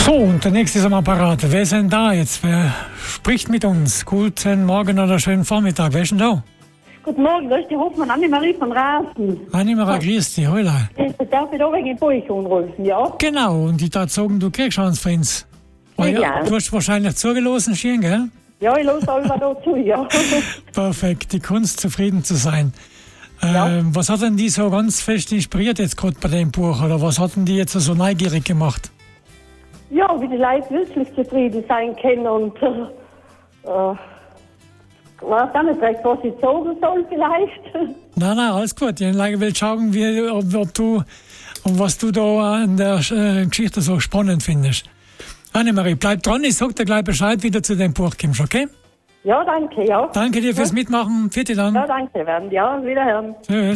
So, und der nächste ist am Apparat. Wer ist denn da jetzt? Wer spricht mit uns? Guten Morgen oder schönen Vormittag. Wer ist denn da? Guten Morgen, das ist die Hofmann Annemarie von Rasen. Annemarie, grüß dich, holla. Ich darf wieder wegen dem Buch anrufen, ja? Genau, und ich darf sagen, du kriegst Chance für uns. Ja. Du hast wahrscheinlich zugelassen, Schien, gell? Ja, ich los auch immer dazu, ja. Perfekt, die Kunst, zufrieden zu sein. Ja. Was hat denn die so ganz fest inspiriert jetzt gerade bei dem Buch? Oder was hat denn die jetzt so neugierig gemacht? Ja, wie die Leute wirklich zufrieden sein können und weiß auch nicht recht, was ich sagen soll vielleicht. Nein, alles gut. Ich will schauen, was du da an der Geschichte so spannend findest. Annemarie, bleib dran, ich sag dir gleich Bescheid, wie du zu dem Buch kommst, okay? Ja, danke, ja. Danke dir fürs Mitmachen. Vierte dann. Ja, danke, werden. Ja, wiederhören. Tschüss.